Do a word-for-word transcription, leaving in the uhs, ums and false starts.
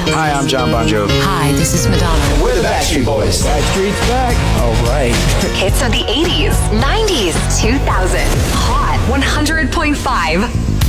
Hi, I'm John Bon Jovi. Hi, this is Madonna. We're the Backstreet Boys. Backstreet's back. All right. Hits of the eighties, nineties, two thousand. Hot one hundred point five.